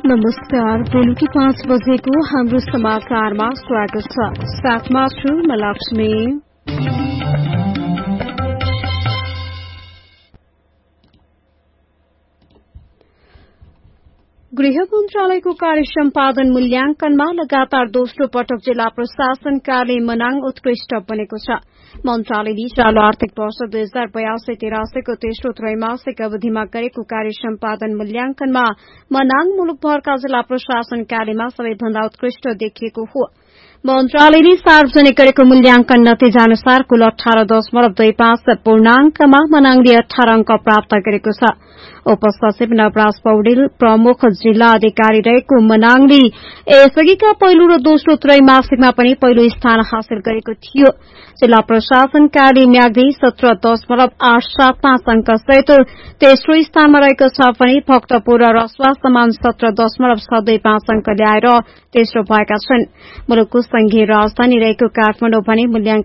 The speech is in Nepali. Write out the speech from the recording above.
नमस्कार, बेलुकी 5 बजेको हाम्रो समाचारमा स्वागत छ। साथमा छु म लक्ष्मी। गृह मन्त्रालयको कार्य सम्पादन मूल्याङ्कनमा लगातार दोस्रो पटक जिल्ला प्रशासन कार्य मनाङ उत्कृष्ट बनेको छ। मन्त्रालयले चालू आर्थिक वर्ष 2082-83 को तेस्रो त्रैमासिक अवधिमा गरेको कार्य सम्पादन मूल्याङ्कनमा मनाङ मुलुकभरका जिल्ला प्रशासन कार्यमा सबैभन्दा उत्कृष्ट देखिएको हो। मन्त्रालयले सार्वजनिक गरेको मूल्याङ्कन नतिजा अनुसार कुल 18.25 पूर्णाङ्कमा मनाङले 18 अंक प्राप्त गरेको छ। उपसचिव नवराज पौडेल प्रमुख जिल्ला अधिकारी रहेको मनाङले यसअघिका पहिलो र दोस्रो त्रैमासिकमा पनि पहिलो स्थान हासिल गरेको थियो। जिल्ला प्रशासन कार्य म्याग्दी 17.875 अंक सहित तेस्रो स्थानमा रहेको छ भने भक्तपुर र रसुवा समान 17.625 अंक ल्याएर तेस्रो भएका छन्। मुलुकको संघीय राजधानी रहेको काठमाडौँ भने मूल्याङ्कन